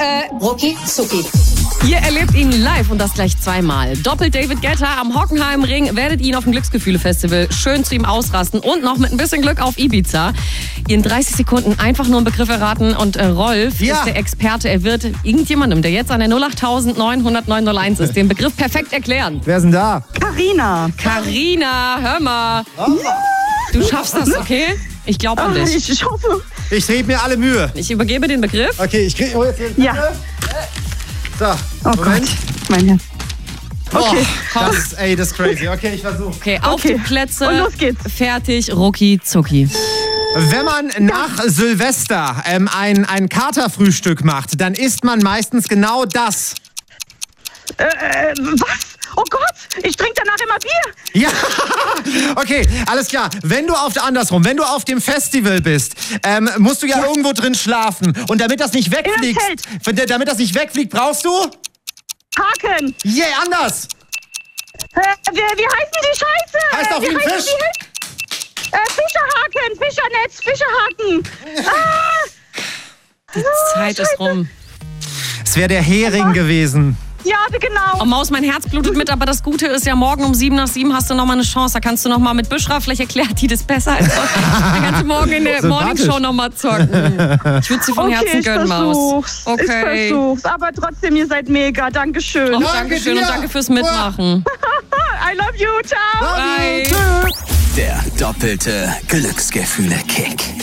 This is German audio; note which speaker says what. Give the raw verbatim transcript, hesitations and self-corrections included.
Speaker 1: Äh, Rucki Zucki.
Speaker 2: Ihr erlebt ihn live und das gleich zweimal. Doppelt David Guetta am Hockenheimring, werdet ihn auf dem Glücksgefühle-Festival schön zu ihm ausrasten und noch mit ein bisschen Glück auf Ibiza. In dreißig Sekunden einfach nur einen Begriff erraten und äh, Rolf
Speaker 3: Ja.
Speaker 2: ist der Experte. Er wird irgendjemandem, der jetzt an der null acht neun null null neun null eins ist, den Begriff perfekt erklären.
Speaker 3: Wer ist denn da?
Speaker 4: Carina.
Speaker 2: Carina, hör mal. Du schaffst das, okay? Ich glaube an
Speaker 4: Ah,
Speaker 2: dich.
Speaker 4: ich, ich hoffe.
Speaker 3: Ich gebe mir alle Mühe.
Speaker 2: Ich übergebe den Begriff.
Speaker 3: Okay, ich kriege oh, jetzt den
Speaker 4: Ja.
Speaker 3: So,
Speaker 4: Oh
Speaker 3: Moment.
Speaker 4: Gott, mein Herz. Okay.
Speaker 3: Oh, das, ey, das ist crazy. Okay, ich versuche.
Speaker 2: Okay, auf
Speaker 4: Okay.
Speaker 2: die Plätze.
Speaker 4: Und los geht's.
Speaker 2: Fertig, Rucki Zucki.
Speaker 3: Wenn man nach Silvester ähm, ein, ein Katerfrühstück macht, dann isst man meistens genau das.
Speaker 4: Äh, äh, was? Oh Gott, ich trinke danach immer Bier.
Speaker 3: Ja, okay, alles klar. Wenn du auf andersrum, wenn du auf dem Festival bist, ähm, musst du ja, irgendwo drin schlafen. Und damit das nicht wegfliegt,
Speaker 4: Zelt.
Speaker 3: damit das nicht wegfliegt, brauchst du?
Speaker 4: Haken.
Speaker 3: Yeah, anders.
Speaker 4: Äh, wie, wie heißen die Scheiße?
Speaker 3: Heißt auch wie ein
Speaker 4: heißen
Speaker 3: Fisch.
Speaker 4: die? Äh, Fischerhaken, Fischernetz, Fischerhaken. Ah,
Speaker 2: Die Zeit ist rum.
Speaker 3: Es wäre der Hering gewesen.
Speaker 4: ja, genau.
Speaker 2: Oh Maus, mein Herz blutet mit, aber das Gute ist ja, morgen um sieben nach sieben hast du nochmal eine Chance. Da kannst du nochmal mit Büschra, vielleicht erklärt die das besser als sonst. Dann kannst du morgen in der
Speaker 3: Sympathisch.
Speaker 2: Morningshow nochmal zocken. Ich würde sie von
Speaker 4: Okay,
Speaker 2: Herzen
Speaker 4: ich
Speaker 2: gönnen, Maus.
Speaker 4: versuch's.
Speaker 2: Okay.
Speaker 4: Ich versuch's. Aber trotzdem, ihr seid mega. Dankeschön.
Speaker 2: Oh, Dankeschön und danke fürs Mitmachen.
Speaker 4: I love you. Ciao.
Speaker 2: Bye.
Speaker 3: Tschüss.
Speaker 5: Der doppelte Glücksgefühle-Kick.